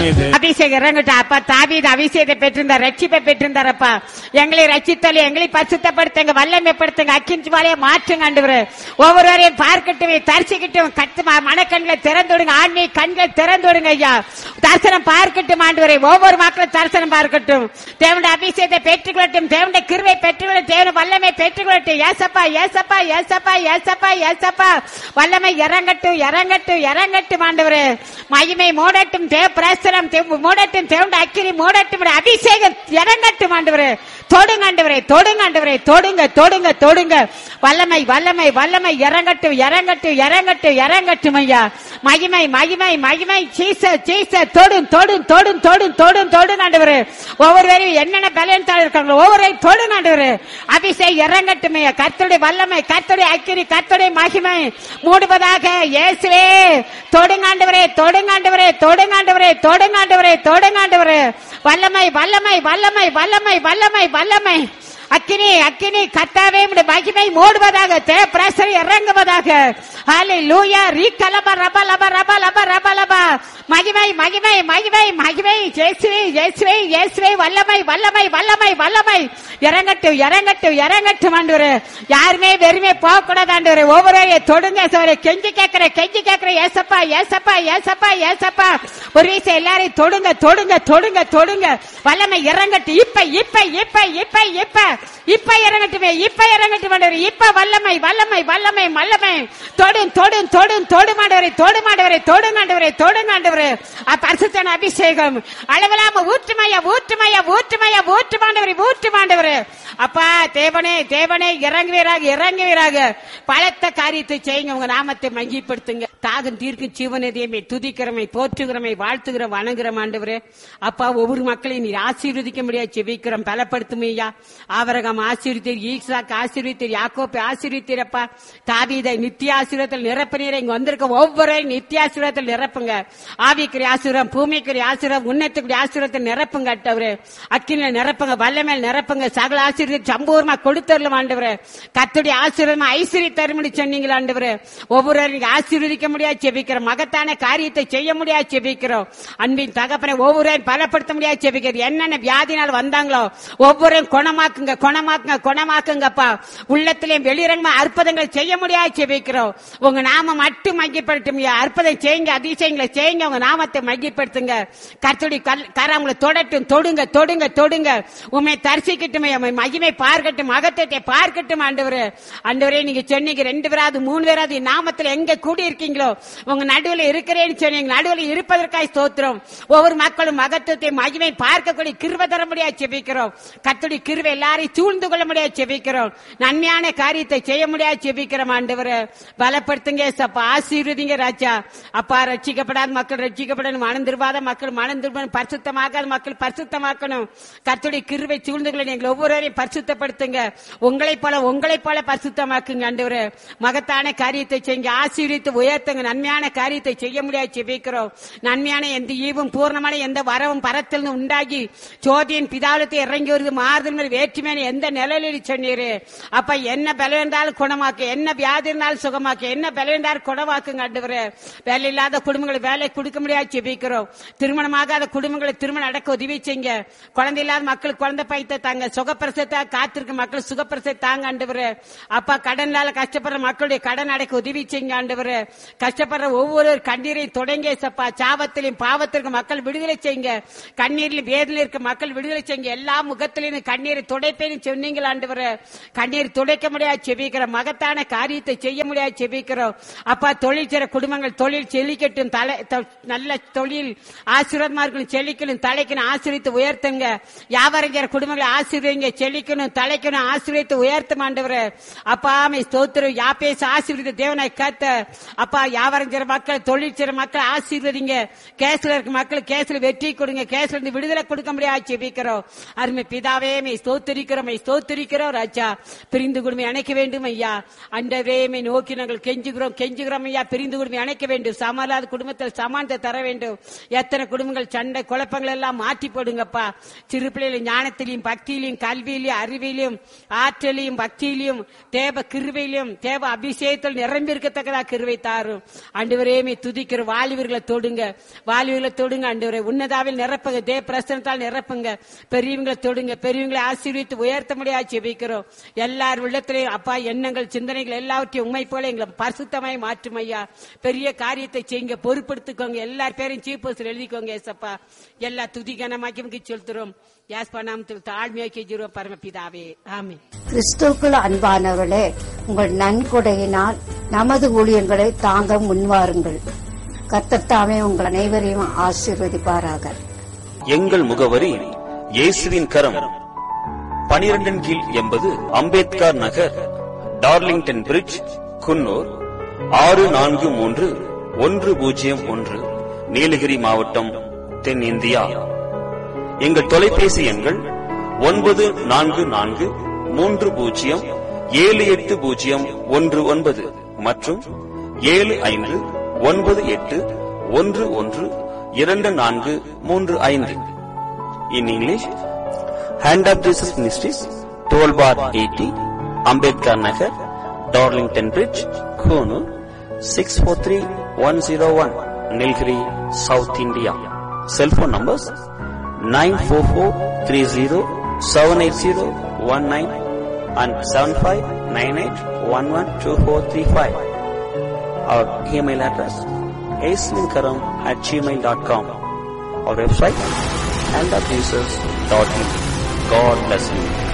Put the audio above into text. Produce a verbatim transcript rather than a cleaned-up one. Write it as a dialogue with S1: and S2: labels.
S1: அபிஷேகம் இறங்கட்டும் அப்பா. தாவீது அபிஷேகத்தை பெற்றிருந்தார், ரட்சிப்பை பெற்றிருந்தாரப்பா. எங்களை ரட்சித்தாலே எங்களை பரிசுத்தப்படுத்துங்க, வல்லமைப்படுத்துங்க, அக்கின் ஜுவாலையை மாற்றுங்க ஆண்டவரே. ஒவ்வொருவரையும் பார்க்கட்டும், தரிசிக்கட்டும், கட்டு மனக்கண்களை திறந்து விடுங்க, ஆன்மீக கண்களை திறந்து விடுங்க ஐயா. தரிசனம் பார்க்கட்டும் ஆண்டவரே, ஒவ்வொரு மக்களும் தரிசனம் பார்க்கட்டும். தேவனுடைய அபிஷேகத்தை பெற்றுக்கொள்ளட்டும், தேவனுடைய கிருபை பெற்றுக்கொள்ளட்டும், தேவனுடைய வல்லமை பெற்றுக்கொள்ளட்டும். ஏசப்பா ஏசப்பா ஏசப்பா ஏசப்பா ஏசப்பா வல்லமை இறங்கட்டும் இறங்கட்டும் இறங்கட்டும் ஆண்டவரே. மகிமை மூடட்டும், தேவ பிரசனம் மூடட்டும், தேவனுடைய அக்கினி மூடட்டும், அபிஷேகம் இறங்கட்டும் ஆண்டவரே. தொடுங்க ஆண்டவரே, தொடுங்க ஆண்டவரே, தொடுங்க தொடுங்க தொடுங்க. வல்லமை வல்லமை வல்லமை இறங்கட்டும் இறங்கட்டும் இறங்கட்டும் இறங்கட்டும் ஐயா. மகிமை மகிமை மகிமை சீச சீச தொடும் தொடும் தொடும் தொடும் தொடும் தொடும் ஆண்டவரே. ஒவ்வொருவரையும் என்னென்ன பலன்தாள் இருக்காங்களோ ஒவ்வொருவரையும் தொடும் ஆண்டவரே. அபிஷேகம் இறங்கட்டும் ஐயா. கர்த்தருடைய வல்லமை, கர்த்தருடைய அக்கினி, கர்த்தருடைய மகிமை மூடுவதாக இயேசுவே. தொடுங்காண்டவரே தொடுங்காண்டவரே தொடுங்காண்டவரே தொடுங்காண்டவரே தொடுங்காண்டவரே. வல்லமை வல்லமை வல்லமை வல்லமை வல்லமை வல்லமை அக்கினி அக்கினி கர்த்தாவே மகிமை மூடுவதாக, தேவ பிரசனம் இறங்குவதாக. ஹல்லேலூயா. ரீகலப ரப லப ரப லப ரப லப. மகிமை மகிமை மகிமை மகிமை இயேசுவே இயேசுவே இயேசுவே. வல்லமை வல்லமை வல்லமை வல்லமை இறங்கட்டும் இறங்கட்டும் இறங்கட்டும் ஆண்டவரே. யாருமே வெறுமே போக கூடாது ஆண்டவரே. ஒவ்வொருவரையும் தொடுங்க சார். கெஞ்சி கேட்கிற கெஞ்சி கேட்கிற ஏசப்பா ஏசப்பா ஏசப்பா ஏசப்பா. ஒரு வீசை எல்லாரையும் தொடுங்க தொடுங்க தொடுங்க தொடுங்க. வல்லமை இறங்கட்டும் இப்ப இப்ப இப்ப இப்ப இப்ப இப்ப இறங்கட்டுமே இப்ப இறங்கட்டும் ஆண்டவரே. இப்ப வல்லமை வல்லமை வல்லமை வல்லமை. தொடும் தொடும் தொடும் தொடுமாண்டவரை தொடுமாண்டவரை தொடுங்காண்டவரை தொடுங்காண்டவரை. பரிசுத்த அபிஷேகம் அளவிலாம ஊற்றுமையா ஊற்றுமையா ஊற்றுமையா ஊற்றுமாண்டவரை ஊற்றுமாண்டவரை. அப்பா தேவனே தேவனே இறங்குவீராக இறங்குவீராக. பலத்த காரியத்தை செய்யுங்க, உங்க நாமத்தை மகிப்படுத்துங்க. தாகம் தீர்க்கும் ஜீவனதையுமே துதிக்கிறமை போற்றுகிறமை வாழ்த்துகிற வணங்குகிற ஆண்டவரே. அப்பா ஒவ்வொரு மக்களையும் நீர் ஆசீர்வதிக்க முடியாது செபிக்கிறோம். பலப்படுத்துமையா. ஆவரகம் ஆசீர்வதித்தீர், ஈசாக்கு ஆசீர்வதித்தீர், யாக்கோபை ஆசீர்வதித்தீரப்பா. தாவீதை நித்திய ஆசீர்வாதத்தில் நிரப்பினீர். இங்க வந்திருக்க ஒவ்வொரு நித்திய ஆசீர்வாதத்தில் நிரப்புங்க. ஆவிக்குரிய ஆசீர்வாதம், பூமிக்குரிய ஆசீர்வாதம், உன்னத்துக்குரிய ஆசீர்வாதத்தில் நிரப்புங்க ஆண்டவரே. அக்கினில நிரப்புங்க, வல்லமேல் நிரப்புங்க. சகல ஆசீர்வாதம் சம்பூர்ணமா கொடுத்தரலாம் ஆண்டவரே. கர்த்தருடைய ஆசீர்வாதம் ஐஸ்வர்யம் தரும்படி சொன்னீங்களா ஆண்டவரே. ஒவ்வொருவரையும் ஆசீர்வதிக்க முடியாது செபிக்கிறோம். மகத்தான காரியத்தை செய்ய முடியாது செபிக்கிறோம். அன்பின் தகப்பனை ஒவ்வொருவரையும் பலப்படுத்த முடியாது செபிக்கிறோம். என்னென்ன வியாதினால் வந்தாங்களோ ஒவ்வொருவரையும் குணமாக்குங்க குணமாக்குங்க குணமாக்குங்கப்பா. உள்ளத்திலேயும் வெளிரங்கமா அற்புதங்கள் செய்ய முடியாது செபிக்கிறோம். உங்க நாம மட்டும் மகிப்படுத்தும். அற்புதம் செய்யுங்க, அதிசயங்களை செய்யுங்க, உங்க நாமத்தை மகிப்படுத்துங்க. கர்த்தருடைய கரங்களை தொடட்டும், தொடுங்க தொடுங்க தொடுங்க. உண்மை தரிசிக்கட்டும், மகிமை பார்க்கட்டும், மகத்தத்தை பார்க்கட்டும் ஆண்டவரே. ஆண்டவரே நீங்க சொன்னீங்க ரெண்டு பேராது மூணு பேராது நாமத்தில் எங்க கூடி இருக்கீங்களோ உங்க நடுவில் இருக்கிறேன்னு சொன்னீங்க. நடுவில் இருப்பதற்காக ஸ்தோத்திரம். ஒவ்வொரு மக்களும் மகத்துவத்தை மகிமை பார்க்கக்கூடிய கிருபை தர முடியாது செபிக்கிறோம். கர்த்தருடைய கிருபை எல்லாரையும் சூழ்ந்து கொள்ள முடியாது செபிக்கிறோம். நன்மையான காரியத்தை செய்ய முடியாது செபிக்கிறோம் ஆண்டவரே. பலப்படுத்துங்க சப்பா, ஆசீர்வதிங்க ராஜா. அப்பா ரட்சிக்கப்படாத மக்கள் ரட்சிக்கப்படணும், மனம் திரும்பாத மக்கள் மனம் திரும்பணும், பரிசுத்தமாகாத மக்கள் பரிசுத்தமாக்கணும். கர்த்தருடைய கிருபை சூழ்ந்து கொள்ள நீங்கள் ஒவ்வொருவரையும் பரிசுத்தப்படுத்துங்க. உங்களை போல உங்களை போல பரிசுத்தமாக்குங்க ஆண்டவரே. மகத்தான காரியத்தை செய்யுங்க, ஆசீர்வதித்து உயர்த்துங்க. நன்மையான காரியத்தை செய்ய முடியாது செபிக்கிறோம். நன்மையான எந்த ஈவும் பூர்ணமான எந்த வரவும் பரத்தில் உண்டாகி ஜோதியின் பிதாலத்தை இறங்கி வருது மாறுதல் வேற்றுமையான எந்த நிலையில் சொன்னீரு. அப்ப என்ன பலம் இருந்தாலும் குணமாக்கு, என்ன வியாதி இருந்தாலும் சுகமாக்கு, என்ன பலம் இருந்தாலும் குணமாக்குங்க ஆண்டவரே. வேலை இல்லாத குடும்பங்களை வேலை கொடுக்க முடியாது செபிக்கிறோம். திருமணமாகாத குடும்பங்களை திருமணம் அடக்க உதவி செய்யுங்க. குழந்தை இல்லாத மக்களுக்கு குழந்தை பைத்த தாங்க, சுகப்பிரசத்தை காத்திருக்க மக்கள் சுகப்பிரசத்தை தாங்க ஆண்டவரே. அப்பா கடனால கஷ்டப்படுற மக்களுடைய கடன் அடைக்க உதவி செய்யுங்க ஆண்டவரே. கஷ்டப்படுற ஒவ்வொரு கண்ணீரை தொடங்கிய சப்பா. சாபத்திலையும் பாவத்திற்கு மக்கள் விடுதலை செய்யுங்க. கண்ணீரில் வேதனை இருக்க மக்கள் விடுதலை செய்யுங்க. எல்லா முகத்திலையும் கண்ணீரை துடைப்பேன்னு சொன்னீங்களா ஆண்டவரே. கண்ணீர் துடைக்க முடியாது செபிக்கிறோம். மகத்தான காரியத்தை செய்ய முடியாது செபிக்கிறோம். அப்பா தொழில் செய்ற குடும்பங்கள் தொழில் செழிக்கட்டும், தலை நல்ல தொழில் ஆசீர்வாதமா இருக்கணும், செழிக்கணும், தலைக்கணும், ஆசீர்வித்து உயர்த்துங்க. வியாபாரம் செய்ற குடும்பங்களை ஆசீர்வதிங்க, செழிக்கணும், தலைக்கணும், ஆசீர்வித்து உயர்த்தும் ஆண்டவரே. அப்பா ஆமை ஸ்தோத்திரம். யாபேச ஆசீர்வதித்த தேவனாய் காத்த அப்பா. வியாபாரம் செய்ற மக்கள் தொழில் செய்ற மக்கள் ஆசீர்வதிங்க. கேஸ்ல இருக்க மக்கள் கேஸ்ல வெற்றி கொடுங்க, கேஸ்ல இருந்து விடுதலை கொடுக்க முடியாது செபிக்கிறோம். அருமை பிதாவே மே ஸ்தோத்திரிக்கிறோம். துதிக்கிறோம், ஸ்தோத்திரிக்கிறோம் ராஜா. பிரிந்து குடும்பம் அணைக்க வேண்டும் ஐயா. அண்டரேமை நோக்கி நாங்கள் கெஞ்சுகிறோம் கெஞ்சுகிறோம் ஐயா. பிரிந்து குடும்பம் அணைக்க வேண்டும். சமாளாத குடும்பத்தில் சமானத்தை தர வேண்டும். எத்தனை குடும்பங்கள் சண்டை குழப்பங்கள் எல்லாம் மாற்றி போடுங்கப்பா. சிறு பிள்ளைகள் ஞானத்திலையும் பக்தியிலையும் கல்வியிலையும் அறிவிலையும் ஆற்றலையும் பக்தியிலையும் தேவ கிருபையிலும் தேவ அபிஷேகத்தில் நிரம்பி இருக்கத்தக்கதா கிருபை தாரும் ஆண்டவரேமே. துதிக்கிற வாலிபர்களை தொடுங்க, வாலிபர்களை தொடுங்க ஆண்டவரே. உன்னதாவில் நிரப்புங்க, தேவ பிரசனத்தால் நிரப்புங்க. பெரியவங்களை தொடுங்க, பெரியவங்களை ஆசீர்வித்து உயர்த்த முடியாது ஜெபிக்கிறோம். எல்லார் உள்ளத்திலையும் அப்பா எண்ணங்கள் சிந்தனைகள் எல்லாவற்றையும் உண்மை போல எங்களை பரிசுத்தமாய் மாற்றும் ஐயா. பெரிய காரியத்தை செய்யுங்க, பொறுப்படுத்திக்கோங்க. எல்லார் பேரையும் சீஃப் போஸ்டர் எழுதிக்கோங்க ஏசப்பா. எல்லா துதிகனமாக்கி செலுத்துறோம். யாஸ்பா நாமத்தில் தாழ்மையாக்கி ஜீரோம் பரமபிதாவே, ஆமென்.
S2: கிறிஸ்துவுக்குள் அன்பானவர்களே, உங்கள் நன்கொடையினால் நமது ஊழியங்களை தாங்க முன்வாருங்கள். கர்த்தர் தாமே உங்கள் அனைவரையும் ஆசீர்வதிப்பாராக.
S3: எங்கள் முகவரி இயேசுவின் கரம், பனிரெண்டின் கீழ் எண்பது அம்பேத்கர் நகர், டார்லிங்டன் பிரிட்ஜ், குன்னூர் ஆறு நான்கு மூன்று ஒன்று பூஜ்ஜியம் ஒன்று, நீலகிரி மாவட்டம், தென் இந்தியா. எங்கள் தொலைபேசி எண்கள் ஒன்பது நான்கு நான்கு மூன்று பூஜ்ஜியம் ஏழு எட்டு பூஜ்ஜியம் ஒன்று ஒன்பது மற்றும் ஏழு ஐந்து ஒன்பது எட்டு ஒன்று ஒன்று இரண்டு நான்கு மூன்று ஐந்து. In English, Hand of Jesus Ministries, twelve bar eighty, Ambedkar Nagar, Darlington Bridge, Konoor, six four three one zero one, Nilgiri, South India. Cell phone numbers nine four four three zero seven eight zero one nine and seven five nine eight one one two four three five. Our email address aislinkaram at gmail dot com. Our website hand of jesus dot in. God bless you.